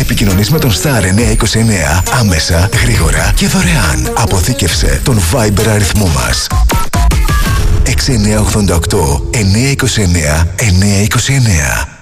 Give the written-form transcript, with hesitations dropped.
Επικοινωνείς με τον Star 929 άμεσα, γρήγορα και δωρεάν. Αποθήκευσε τον Viber αριθμό μας. 6988 929 929.